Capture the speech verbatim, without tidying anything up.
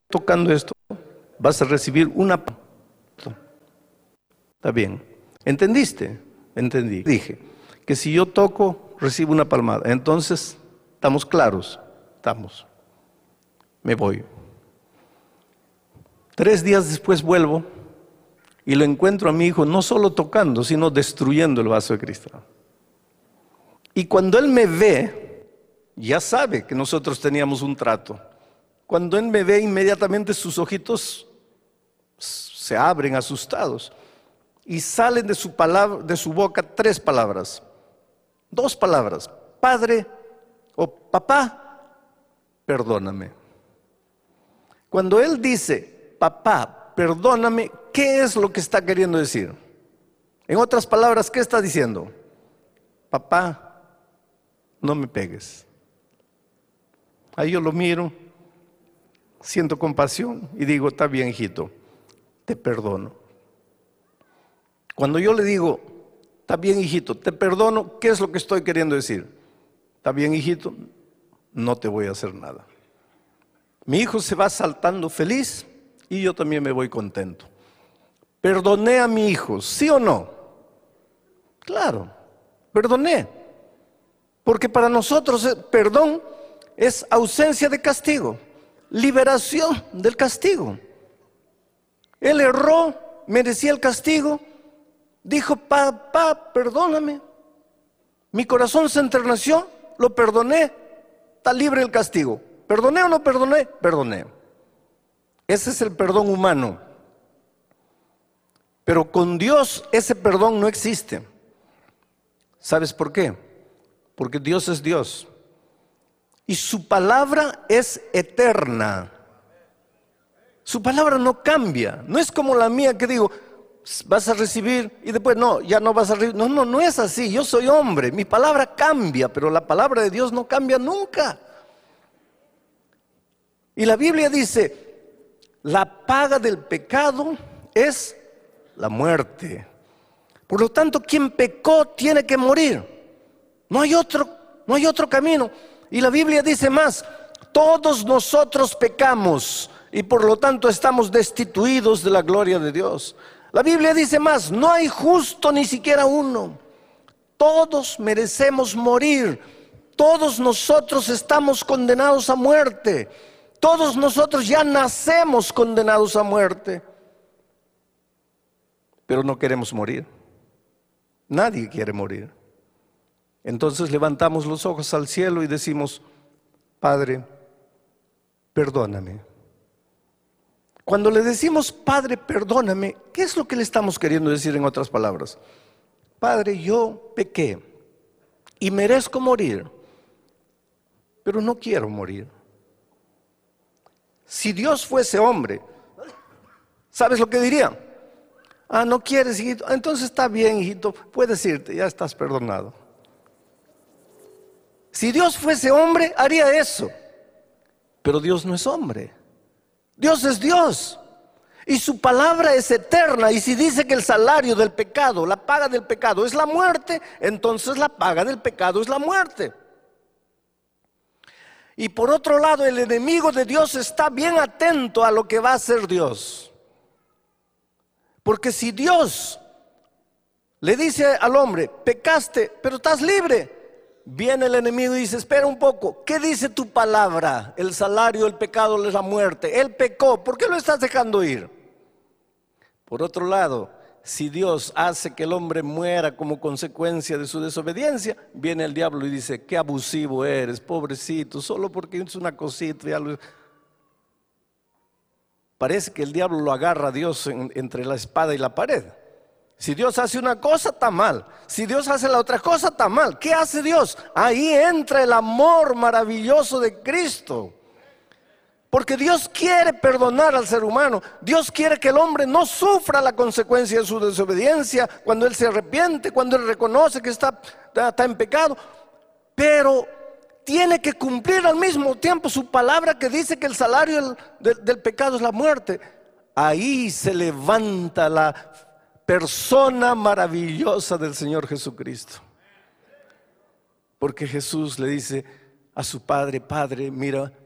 tocando esto, vas a recibir una... Está bien. ¿Entendiste? Entendí. Dije que si yo toco, recibo una palmada. Entonces, ¿estamos claros? Estamos. Me voy. Tres días después vuelvo y lo encuentro a mi hijo no solo tocando, sino destruyendo el vaso de cristal. Y cuando él me ve, ya sabe que nosotros teníamos un trato. Cuando él me ve, inmediatamente sus ojitos se abren asustados y salen de su palabra, de su boca tres palabras, dos palabras: padre o papá, perdóname. Cuando él dice papá, perdóname, ¿qué es lo que está queriendo decir? En otras palabras, ¿qué está diciendo? Papá, no me pegues. Ahí yo lo miro, siento compasión y digo, está bien, hijito, te perdono. Cuando yo le digo, está bien, hijito, te perdono, ¿qué es lo que estoy queriendo decir? Está bien, hijito, no te voy a hacer nada. Mi hijo se va saltando feliz y yo también me voy contento. ¿Perdoné a mi hijo, sí o no? Claro, perdoné. Porque para nosotros el perdón es ausencia de castigo, liberación del castigo. Él erró, merecía el castigo, dijo, papá, perdóname. Mi corazón se enterneció, lo perdoné, está libre del castigo. ¿Perdoné o no perdoné? Perdoné. Ese es el perdón humano. Pero con Dios ese perdón no existe. ¿Sabes por qué? Porque Dios es Dios. Y su palabra es eterna. Su palabra no cambia. No es como la mía que digo, vas a recibir y después no, ya no vas a recibir. No, no, no es así. Yo soy hombre. Mi palabra cambia, pero la palabra de Dios no cambia nunca. Y la Biblia dice, la paga del pecado es la muerte. Por lo tanto, quien pecó tiene que morir. No hay otro, no hay otro camino. Y la Biblia dice más, todos nosotros pecamos y por lo tanto estamos destituidos de la gloria de Dios. La Biblia dice más, no hay justo ni siquiera uno. Todos merecemos morir. Todos nosotros estamos condenados a muerte. Todos nosotros ya nacemos condenados a muerte. Pero no queremos morir. Nadie quiere morir. Entonces levantamos los ojos al cielo y decimos, Padre, perdóname. Cuando le decimos, Padre, perdóname, ¿qué es lo que le estamos queriendo decir en otras palabras? Padre, yo pequé y merezco morir, pero no quiero morir. Si Dios fuese hombre, ¿sabes lo que diría? Ah, no quieres, hijito. Entonces está bien, hijito, puedes irte, ya estás perdonado. Si Dios fuese hombre, haría eso. Pero Dios no es hombre. Dios es Dios. Y su palabra es eterna. Y si dice que el salario del pecado, la paga del pecado es la muerte, entonces la paga del pecado es la muerte. Y por otro lado, el enemigo de Dios está bien atento a lo que va a hacer Dios. Porque si Dios le dice al hombre, pecaste, pero estás libre, viene el enemigo y dice, espera un poco, ¿qué dice tu palabra? El salario del pecado es la muerte. Él pecó, ¿por qué lo estás dejando ir? Por otro lado, si Dios hace que el hombre muera como consecuencia de su desobediencia, viene el diablo y dice, qué abusivo eres, pobrecito, solo porque es una cosita. Ya lo... Parece que el diablo lo agarra a Dios en, entre la espada y la pared. Si Dios hace una cosa, está mal. Si Dios hace la otra cosa, está mal. ¿Qué hace Dios? Ahí entra el amor maravilloso de Cristo. Porque Dios quiere perdonar al ser humano. Dios quiere que el hombre no sufra la consecuencia de su desobediencia cuando él se arrepiente, cuando él reconoce que está, está en pecado. Pero tiene que cumplir al mismo tiempo su palabra que dice que el salario del, del, del pecado es la muerte. Ahí se levanta la persona maravillosa del Señor Jesucristo. Porque Jesús le dice a su padre, Padre, mira,